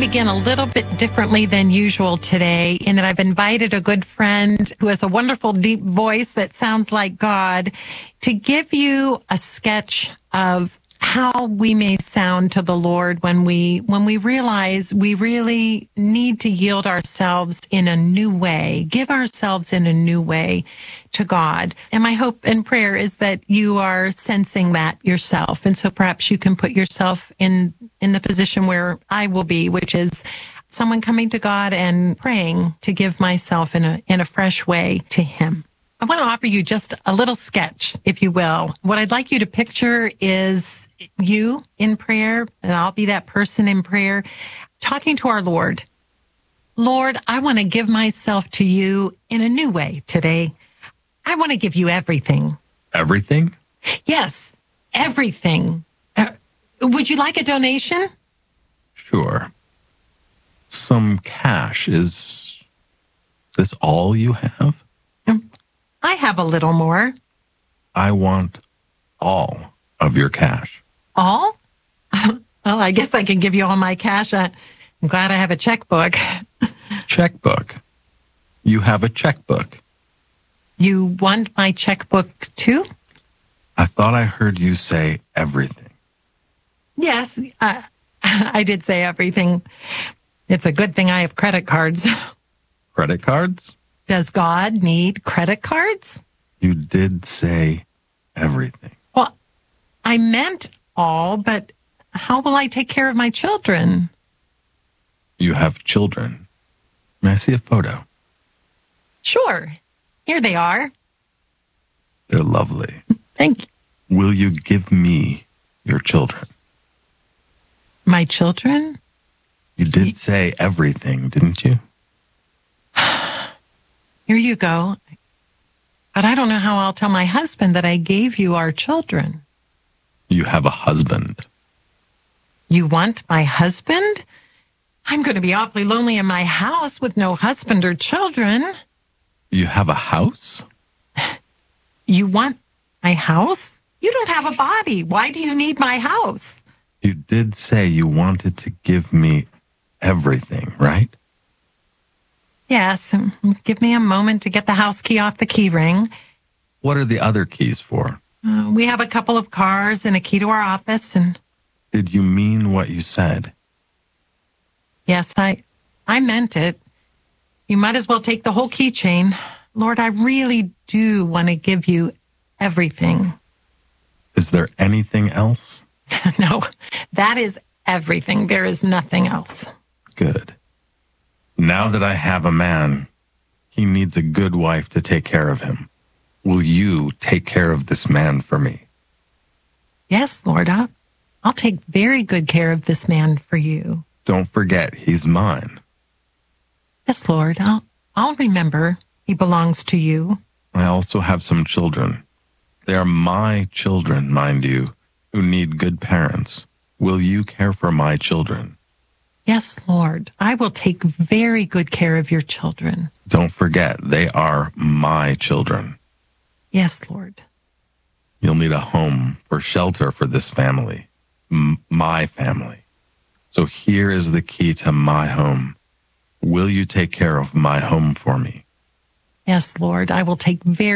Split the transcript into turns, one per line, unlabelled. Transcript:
begin a little bit differently than usual today in that I've invited a good friend who has a wonderful deep voice that sounds like God to give you a sketch of how we may sound to the Lord when we realize we really need to yield ourselves in a new way, give ourselves in a new way to God. And my hope and prayer is that you are sensing that yourself. And so perhaps you can put yourself in the position where I will be, which is someone coming to God and praying to give myself in a fresh way to Him. I want to offer you just a little sketch, if you will. What I'd like you to picture is you in prayer, and I'll be that person in prayer, talking to our Lord. Lord, I want to give myself to you in a new way today. I want to give you everything.
Everything?
Yes, everything. Would you like a donation?
Sure. Some cash. Is this all you have?
I have a little more.
I want all of your cash.
All? Well, I guess I can give you all my cash. I'm glad I have a checkbook.
Checkbook? You have a checkbook.
You want my checkbook too?
I thought I heard you say everything.
Yes, I did say everything. It's a good thing I have credit cards.
Credit cards?
Does God need credit cards?
You did say everything.
Well, I meant all, but how will I take care of my children?
You have children. May I see a photo?
Sure. Here they are.
They're lovely.
Thank you.
Will you give me your children?
My children?
You did say everything, didn't you?
Here you go. But I don't know how I'll tell my husband that I gave you our children.
You have a husband.
You want my husband? I'm going to be awfully lonely in my house with no husband or children.
You have a house?
You want my house? You don't have a body. Why do you need my house?
You did say you wanted to give me everything, right?
Yes. Give me a moment to get the house key off the key ring.
What are the other keys for?
We have a couple of cars and a key to our office. And
Did you mean what you said?
yes, I meant it. You might as well take the whole keychain. Lord, I really do want to give you everything.
Is there anything else?
No, that is everything. There is nothing else.
Good. Now that I have a man, he needs a good wife to take care of him. Will you take care of this man for me?
Yes, Lord, I'll take very good care of this man for you.
Don't forget, he's mine.
Yes, Lord, I'll remember he belongs to you.
I also have some children. They are my children, mind you, who need good parents. Will you care for my children?
Yes, Lord, I will take very good care of your children.
Don't forget, they are my children.
Yes, Lord.
You'll need a home for shelter for this family, my family. So here is the key to my home. Will you take care of my home for me?
Yes, Lord, I will take very